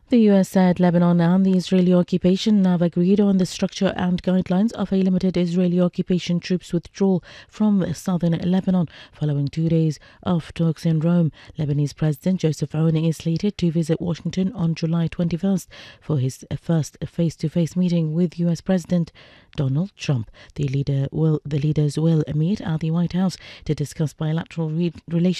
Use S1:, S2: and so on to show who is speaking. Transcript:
S1: The US said Lebanon and the Israeli occupation have agreed on the structure and guidelines of a limited Israeli occupation troops withdrawal from southern Lebanon following 2 days of talks in Rome. Lebanese President Joseph Aoun is slated to visit Washington on July 21st for his first face-to-face meeting with US President Donald Trump. The leaders will meet at the White House to discuss bilateral relations